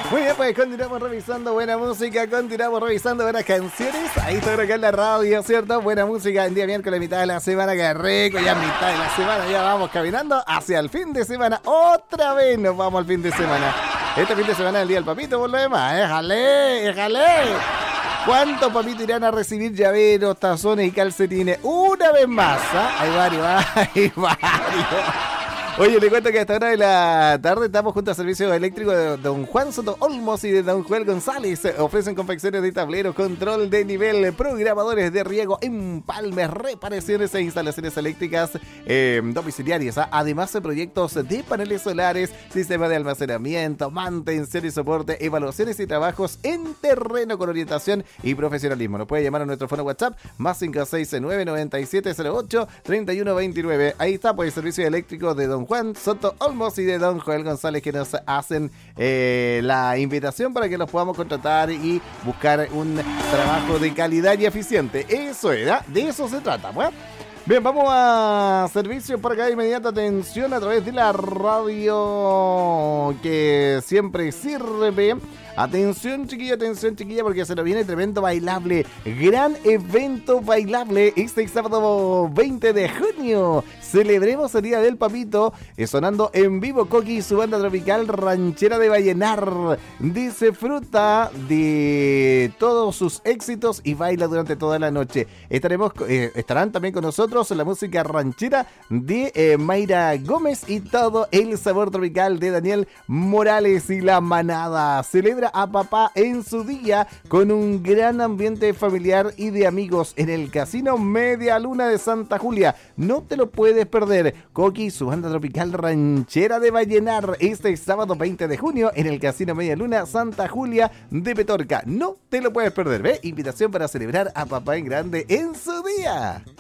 Muy bien, pues continuamos revisando buena música, continuamos revisando buenas canciones. Ahí está acá en la radio, ¿cierto? Buena música en día miércoles, mitad de la semana, que rico, ya mitad de la semana, ya vamos caminando hacia el fin de semana. Otra vez nos vamos al fin de semana. Este fin de semana es el día del papito, por lo demás, ¡éjale! ¿Cuántos papitos irán a recibir llaveros, tazones y calcetines? Una vez más, ¿ah? Hay varios. Oye, le cuento que a esta hora de la tarde estamos junto a Servicios Eléctricos de Don Juan Soto Olmos y de Don Joel González. Ofrecen confecciones de tableros, control de nivel, programadores de riego, empalmes, reparaciones e instalaciones eléctricas domiciliarias. Además de proyectos de paneles solares, sistema de almacenamiento, mantención y soporte, evaluaciones y trabajos en terreno con orientación y profesionalismo. Nos puede llamar a nuestro fono WhatsApp más 569-9708-3129. Ahí está, pues, el servicio eléctrico de Don Juan Soto Olmos y de Don Joel González, que nos hacen la invitación para que los podamos contratar y buscar un trabajo de calidad y eficiente. Eso era, de eso se trata, pues. Bien, vamos a servicio por acá de inmediata atención a través de la radio que siempre sirve. Atención chiquilla, porque se nos viene tremendo bailable. Gran evento bailable este sábado 20 de junio. Celebremos el Día del Papito sonando en vivo Coqui y su banda tropical Ranchera de Vallenar. Disfruta de todos sus éxitos y baila durante toda la noche. Estarán también con nosotros la música ranchera de Mayra Gómez y todo el sabor tropical de Daniel Morales y la manada. Celebra a papá en su día con un gran ambiente familiar y de amigos en el Casino Media Luna de Santa Julia. No te lo puedes perder. Coqui y su banda tropical Ranchera de Vallenar este sábado 20 de junio en el Casino Media Luna Santa Julia de Petorca. No te lo puedes perder, ¿ve? Invitación para celebrar a papá en grande en su día.